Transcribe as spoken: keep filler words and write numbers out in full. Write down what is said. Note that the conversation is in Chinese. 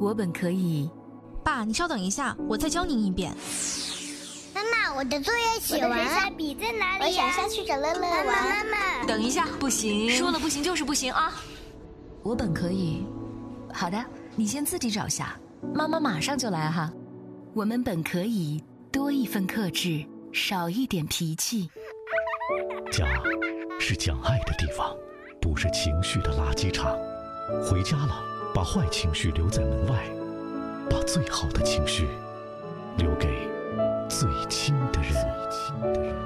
我本可以。 爸，你稍等一下，我再教您一遍。 妈妈，我的作业写完了。 我的水彩笔在哪里呀？ 我想下去找乐乐玩。 妈妈，妈妈， 等一下，不行，说了不行就是不行啊！我本可以。好的，你先自己找下，妈妈马上就来哈。我们本可以多一分克制，少一点脾气。 家是讲爱的地方，不是情绪的垃圾场。回家了，把坏情绪留在门外，把最好的情绪留给最亲的人。